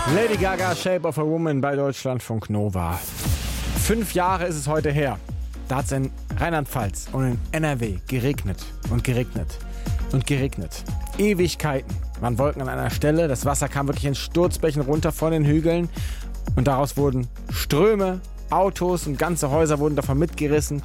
Lady Gaga, Shape of a Woman bei Deutschlandfunk Nova. 5 Jahre ist es heute her. Da hat es in Rheinland-Pfalz und in NRW geregnet und geregnet und geregnet. Ewigkeiten waren Wolken an einer Stelle. Das Wasser kam wirklich in Sturzbächen runter von den Hügeln. Und daraus wurden Ströme, Autos und ganze Häuser wurden davon mitgerissen.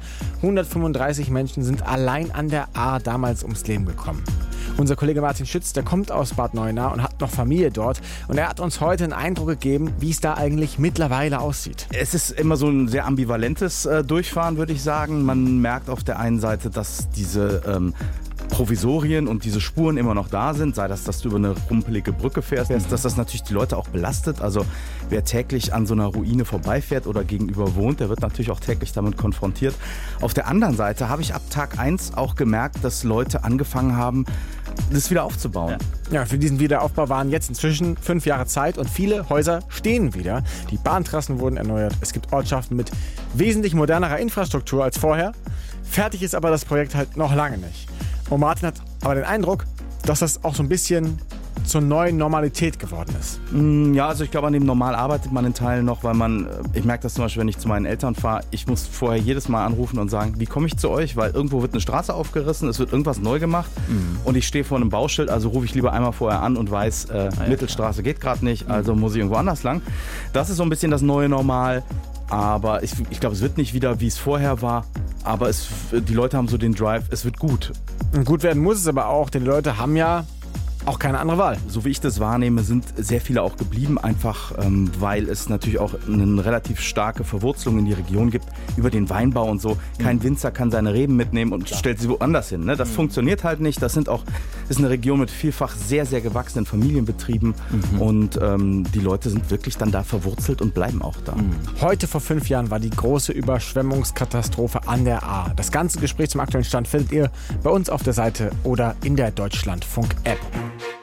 135 Menschen sind allein an der Ahr damals ums Leben gekommen. Unser Kollege Martin Schütz, der kommt aus Bad Neuenahr und hat noch Familie dort. Und er hat uns heute einen Eindruck gegeben, wie es da eigentlich mittlerweile aussieht. Es ist immer so ein sehr ambivalentes Durchfahren, würde ich sagen. Man merkt auf der einen Seite, dass diese Provisorien und diese Spuren immer noch da sind, sei das, dass du über eine rumpelige Brücke fährst, dass das natürlich die Leute auch belastet. Also wer täglich an so einer Ruine vorbeifährt oder gegenüber wohnt, der wird natürlich auch täglich damit konfrontiert. Auf der anderen Seite habe ich ab Tag 1 auch gemerkt, dass Leute angefangen haben, das wieder aufzubauen. Ja, für diesen Wiederaufbau waren jetzt inzwischen 5 Jahre Zeit und viele Häuser stehen wieder. Die Bahntrassen wurden erneuert. Es gibt Ortschaften mit wesentlich modernerer Infrastruktur als vorher. Fertig ist aber das Projekt halt noch lange nicht. Und Martin hat aber den Eindruck, dass das auch so ein bisschen zur neuen Normalität geworden ist. Ja, also ich glaube, an dem Normal arbeitet man in Teilen noch, weil ich merke das zum Beispiel, wenn ich zu meinen Eltern fahre, ich muss vorher jedes Mal anrufen und sagen, wie komme ich zu euch, weil irgendwo wird eine Straße aufgerissen, es wird irgendwas neu gemacht und ich stehe vor einem Bauschild, also rufe ich lieber einmal vorher an und weiß, Mittelstraße geht gerade nicht, also muss ich irgendwo anders lang. Das ist so ein bisschen das neue Normal, aber ich glaube, es wird nicht wieder, wie es vorher war, aber die Leute haben so den Drive, es wird gut. Und gut werden muss es aber auch, denn die Leute haben ja auch keine andere Wahl. So wie ich das wahrnehme, sind sehr viele auch geblieben, einfach weil es natürlich auch eine relativ starke Verwurzelung in die Region gibt, über den Weinbau und so. Kein Winzer kann seine Reben mitnehmen und stellt sie woanders hin. Ne? Das funktioniert halt nicht. Das ist eine Region mit vielfach sehr, sehr gewachsenen Familienbetrieben und die Leute sind wirklich dann da verwurzelt und bleiben auch da. Heute vor 5 Jahren war die große Überschwemmungskatastrophe an der Ahr. Das ganze Gespräch zum aktuellen Stand findet ihr bei uns auf der Seite oder in der Deutschlandfunk-App.